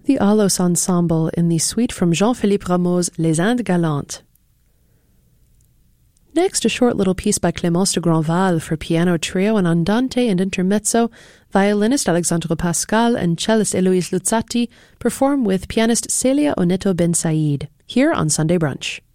The Alos Ensemble in the suite from Jean-Philippe Rameau's Les Indes Galantes. Next, a short little piece by Clémence de Grandval for piano trio and andante and intermezzo. Violinist Alexandre Pascal and cellist Eloise Luzzatti perform with pianist Celia Oneto Ben Said, here on Sunday Brunch.